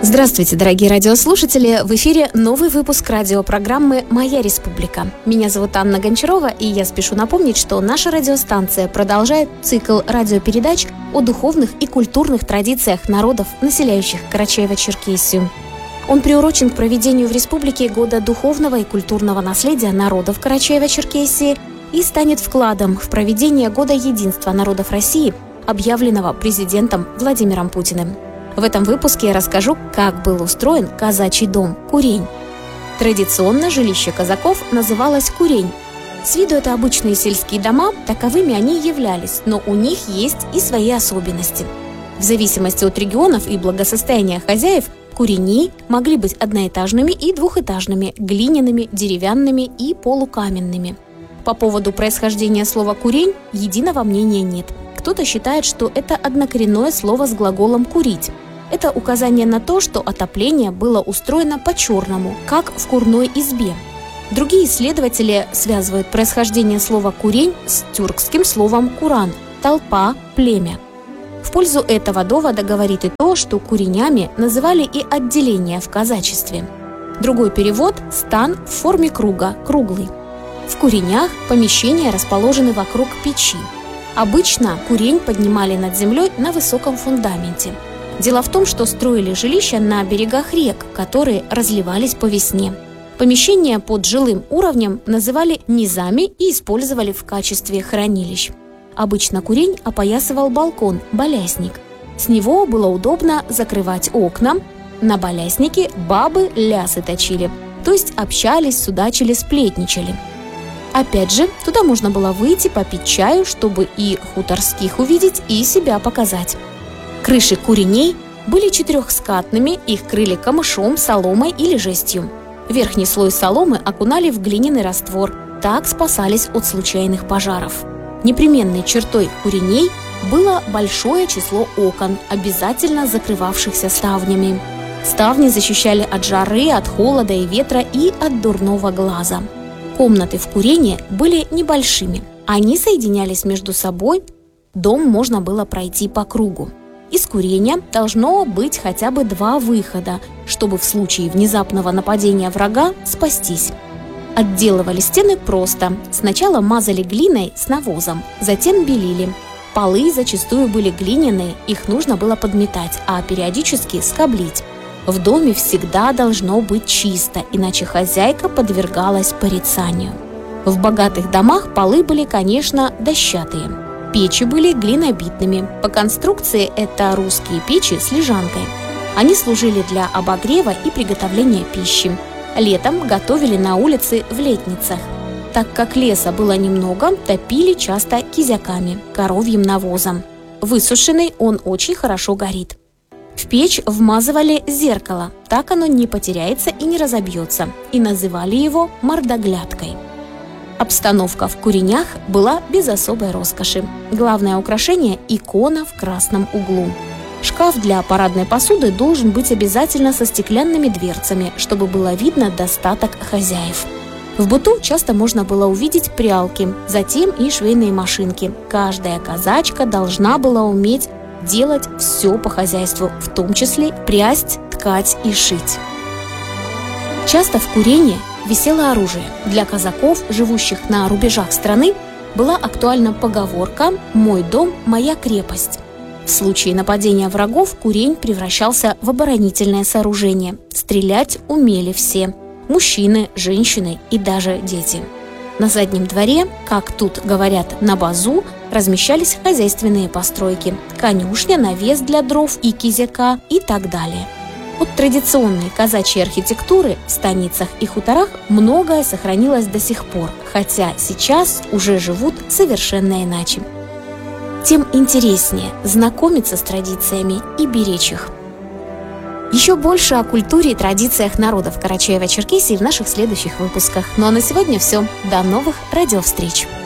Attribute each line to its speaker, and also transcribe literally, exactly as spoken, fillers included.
Speaker 1: Здравствуйте, дорогие радиослушатели! В эфире новый выпуск радиопрограммы «Моя республика». Меня зовут Анна Гончарова, и я спешу напомнить, что наша радиостанция продолжает цикл радиопередач о духовных и культурных традициях народов, населяющих Карачаево-Черкесию. Он приурочен к проведению в республике Года духовного и культурного наследия народов Карачаево-Черкесии и станет вкладом в проведение Года единства народов России, объявленного президентом Владимиром Путиным. В этом выпуске я расскажу, как был устроен казачий дом «Курень». Традиционно жилище казаков называлось «Курень». С виду это обычные сельские дома, таковыми они и являлись, но у них есть и свои особенности. В зависимости от регионов и благосостояния хозяев, курени могли быть одноэтажными и двухэтажными, глиняными, деревянными и полукаменными. По поводу происхождения слова «курень» единого мнения нет. Кто-то считает, что это однокоренное слово с глаголом «курить». Это указание на то, что отопление было устроено по-черному, как в курной избе. Другие исследователи связывают происхождение слова «курень» с тюркским словом «куран» – толпа, племя. В пользу этого довода говорит и то, что куренями называли и отделение в казачестве. Другой перевод – стан в форме круга, круглый. В куренях помещения расположены вокруг печи. Обычно курень поднимали над землей на высоком фундаменте. Дело в том, что строили жилища на берегах рек, которые разливались по весне. Помещения под жилым уровнем называли низами и использовали в качестве хранилищ. Обычно курень опоясывал балкон, балясник. С него было удобно закрывать окна. На баляснике бабы лясы точили, то есть общались, судачили, сплетничали. Опять же, туда можно было выйти попить чаю, чтобы и хуторских увидеть, и себя показать. Крыши куреней были четырехскатными, их крыли камышом, соломой или жестью. Верхний слой соломы окунали в глиняный раствор, так спасались от случайных пожаров. Непременной чертой куреней было большое число окон, обязательно закрывавшихся ставнями. Ставни защищали от жары, от холода и ветра и от дурного глаза. Комнаты в курении были небольшими. Они соединялись между собой, дом можно было пройти по кругу. Из курения должно быть хотя бы два выхода, чтобы в случае внезапного нападения врага спастись. Отделывали стены просто. Сначала мазали глиной с навозом, затем белили. Полы зачастую были глиняные, их нужно было подметать, а периодически скоблить. В доме всегда должно быть чисто, иначе хозяйка подвергалась порицанию. В богатых домах полы были, конечно, дощатые. Печи были глинобитными. По конструкции это русские печи с лежанкой. Они служили для обогрева и приготовления пищи. Летом готовили на улице в летницах. Так как леса было немного, топили часто кизяками, коровьим навозом. Высушенный он очень хорошо горит. В печь вмазывали зеркало, так оно не потеряется и не разобьется, и называли его мордоглядкой. Обстановка в куренях была без особой роскоши. Главное украшение – икона в красном углу. Шкаф для парадной посуды должен быть обязательно со стеклянными дверцами, чтобы было видно достаток хозяев. В быту часто можно было увидеть прялки, затем и швейные машинки. Каждая казачка должна была уметь делать все по хозяйству, в том числе прясть, ткать и шить. Часто в курении висело оружие. Для казаков, живущих на рубежах страны, была актуальна поговорка «Мой дом – моя крепость». В случае нападения врагов курень превращался в оборонительное сооружение. Стрелять умели все – мужчины, женщины и даже дети. На заднем дворе, как тут говорят, на базу, размещались хозяйственные постройки – конюшня, навес для дров и кизяка и так далее. От традиционной казачьей архитектуры в станицах и хуторах многое сохранилось до сих пор, хотя сейчас уже живут совершенно иначе. Тем интереснее знакомиться с традициями и беречь их. Еще больше о культуре и традициях народов Карачаево-Черкесии в наших следующих выпусках. Ну а на сегодня все. До новых радиовстреч!